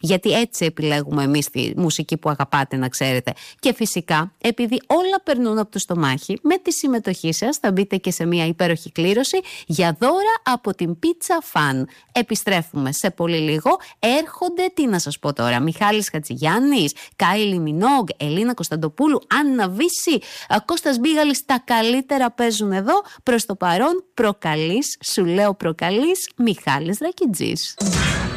γιατί έτσι επιλέγουμε εμείς τη μουσική που αγαπάτε, να ξέρετε. Και φυσικά, επειδή όλα περνούν από το στομάχι, με τη συμμετοχή σας θα μπείτε και σε μια υπέροχη κλήρωση για δώρα από την Pizza Fan. Επιστρέφουμε σε πολύ λίγο. Έρχονται, τι να σας πω τώρα, Μιχάλης Χατζηγιάννης, Κάιλι Μινόγκ, Ελίνα Κωνσταντοπούλου, Άννα Βύση, Κώστας Μπίγαλης, τα καλύτερα παίζουν εδώ. Προς το παρόν προκαλείς, σου λέω προκαλείς, Μιχάλης Ρακιτζής.